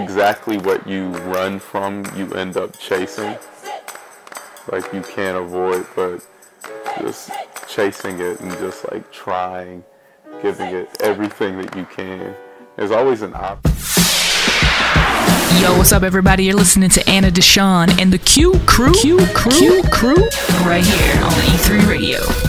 exactly what you run from, you end up chasing. Like, you can't avoid, but just chasing it and just like trying, giving it everything that you can. There's always an option. Yo, what's up, everybody? You're listening to Anna Deshawn and the Q Crew right here on E3 Radio.